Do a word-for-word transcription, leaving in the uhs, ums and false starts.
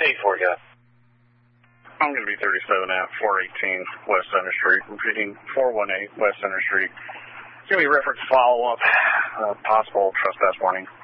eight four, guy. I'm going to be thirty-seven at four eighteen West Center Street. Repeating, four one eight West Center Street. It's going to be reference follow-up, uh, possible trespass warning.